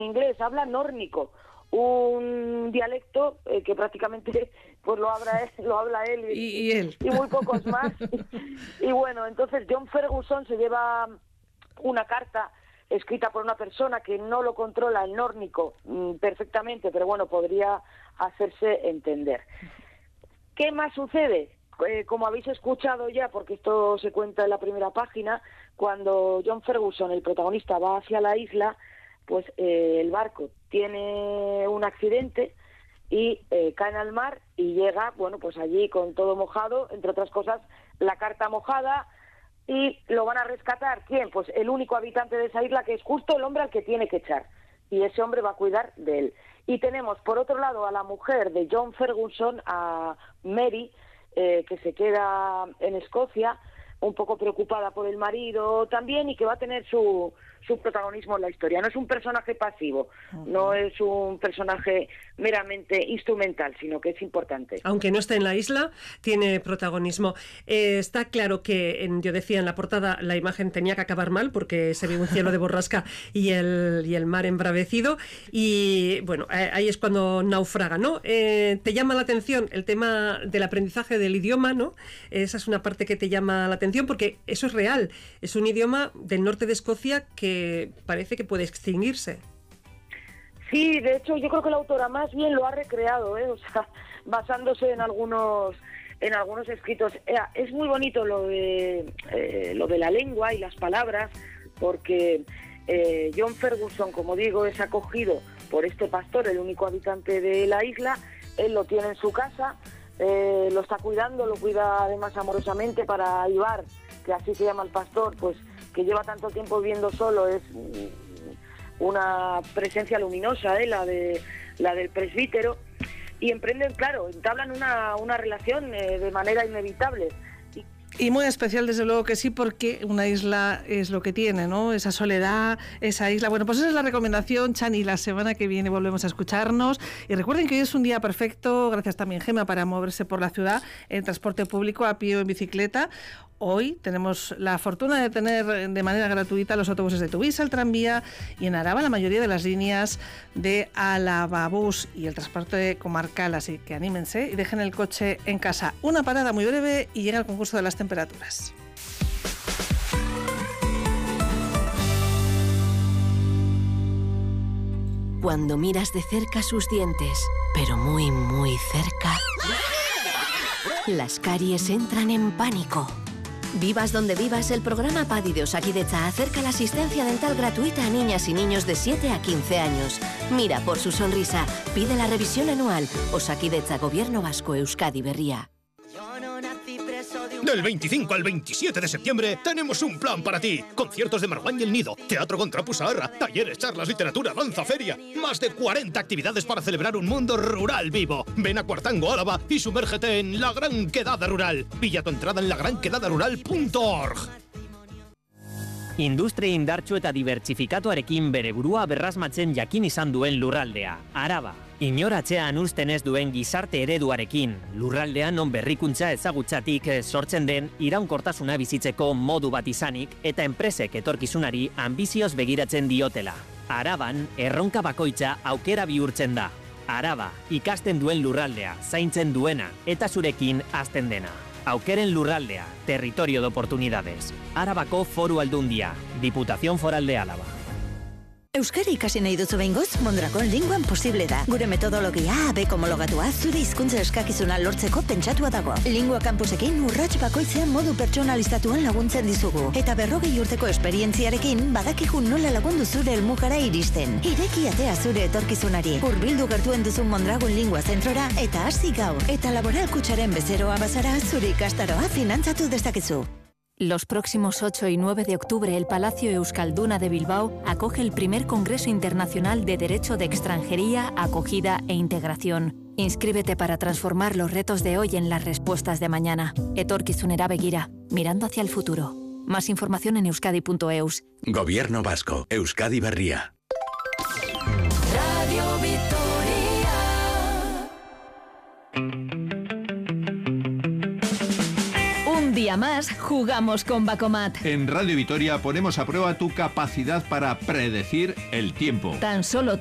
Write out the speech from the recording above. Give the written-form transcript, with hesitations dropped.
inglés, habla nórnico, un dialecto que prácticamente pues lo habla él y muy pocos más. Y bueno, entonces John Ferguson se lleva una carta escrita por una persona que no lo controla el nórnico perfectamente, pero bueno, podría hacerse entender. ¿Qué más sucede? Como habéis escuchado ya, porque esto se cuenta en la primera página, cuando John Ferguson, el protagonista, va hacia la isla, pues el barco tiene un accidente y cae al mar y llega, bueno, pues allí con todo mojado, entre otras cosas, la carta mojada, y lo van a rescatar. ¿Quién? Pues el único habitante de esa isla, que es justo el hombre al que tiene que echar, y ese hombre va a cuidar de él. Y tenemos, por otro lado, a la mujer de John Ferguson, a Mary, que se queda en Escocia, un poco preocupada por el marido también, y que va a tener su protagonismo en la historia. No es un personaje pasivo, no es un personaje meramente instrumental, sino que es importante. Aunque no esté en la isla, tiene protagonismo. Está claro que, yo decía en la portada, la imagen tenía que acabar mal, porque se ve un cielo de borrasca y el mar embravecido, y bueno, ahí es cuando naufraga, ¿no? Te llama la atención el tema del aprendizaje del idioma, ¿no? Esa es una parte que te llama la atención, porque eso es real, es un idioma del norte de Escocia que parece que puede extinguirse. Sí, de hecho yo creo que la autora más bien lo ha recreado, o sea, basándose en algunos escritos. Es muy bonito lo de la lengua y las palabras, porque John Ferguson, como digo, es acogido por este pastor, el único habitante de la isla. Él lo tiene en su casa, lo está cuidando, lo cuida además amorosamente. Para Ibar, que así se llama el pastor, pues que lleva tanto tiempo viviendo solo, es una presencia luminosa, la del presbítero, y emprenden, claro, entablan una relación de manera inevitable. Y muy especial, desde luego que sí, porque una isla es lo que tiene, ¿no? Esa soledad, esa isla. Bueno, pues esa es la recomendación, Chani. La semana que viene volvemos a escucharnos. Y recuerden que hoy es un día perfecto, gracias también, Gema, para moverse por la ciudad en transporte público, a pie o en bicicleta. Hoy tenemos la fortuna de tener de manera gratuita los autobuses de Tuvisa, el tranvía, y en Araba la mayoría de las líneas de Alababús y el transporte comarcal. Así que anímense y dejen el coche en casa. Una parada muy breve y llega el concurso de las temperaturas. Cuando miras de cerca sus dientes, pero muy, muy cerca, las caries entran en pánico. Vivas donde vivas, el programa PADI de Osakidetza acerca la asistencia dental gratuita a niñas y niños de 7 a 15 años. Mira por su sonrisa, pide la revisión anual. Osakidetza, Gobierno Vasco, Euskadi Berria. Del 25 al 27 de septiembre tenemos un plan para ti. Conciertos de Marwan y El Nido, teatro con Trapu Saharra, talleres, charlas, literatura, danza, feria. Más de 40 actividades para celebrar un mundo rural vivo. Ven a Cuartango, Álava, y sumérgete en La Gran Quedada Rural. Pilla tu entrada en lagranquedadarural.org. Industria indartsu eta dibertsifikatuarekin bere burua berrasmatzen jakin izan duen lurraldea, Araba. Inoratzean uzten ez duen gizarte ereduarekin, lurraldean non berrikuntza ezagutzatik sortzen den iraunkortasuna bizitzeko modu bat izanik eta enpresek etorkizunari anbizioz begiratzen diotela. Araban, erronka bakoitza aukera bihurtzen da. Araba, ikasten duen lurraldea, zaintzen duena eta zurekin hazten dena. Aukeren lurraldea, territorio de oportunidades. Arabako Foru Aldundia, Diputación Foral de Álava. Euskara ikasi nahi duzu behingoz, Mondrakon Linguan posible da. Gure metodologia A-B homologatua zure hizkuntza eskakizuna lortzeko pentsatua dago. Lingua campusekin urrats bakoitzean modu pertsonalizatuan laguntzen dizugu. Eta 40 urteko esperientziarekin badakigu nola lagundu zure helmugara iristen. Ireki atea zure etorkizunari. Hurbildu gertuen duzun Mondragon Lingua zentrora eta hasi gaur. Eta laboral kutsaren bezeroa bazara zure ikastaroa finantzatu dezakezu. Los próximos 8 y 9 de octubre, el Palacio Euskalduna de Bilbao acoge el primer Congreso Internacional de Derecho de Extranjería, Acogida e Integración. Inscríbete para transformar los retos de hoy en las respuestas de mañana. Etorkizunera begira, mirando hacia el futuro. Más información en euskadi.eus. Gobierno Vasco, Euskadi Berria. Radio Victoria. Un día día más jugamos con Bacomat. En Radio Vitoria ponemos a prueba tu capacidad para predecir el tiempo. Tan solo